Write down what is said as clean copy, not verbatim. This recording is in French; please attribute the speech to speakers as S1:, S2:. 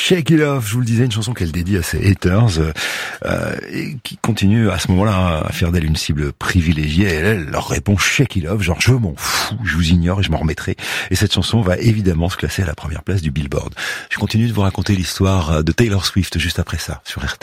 S1: Shake It Off, je vous le disais, une chanson qu'elle dédie à ses haters et qui continue à ce moment-là à faire d'elle une cible privilégiée. Et elle leur répond Shake It Off, genre je m'en fous, je vous ignore et je m'en remettrai. Et cette chanson va évidemment se classer à la première place du Billboard. Je continue de vous raconter l'histoire de Taylor Swift juste après ça sur RTL.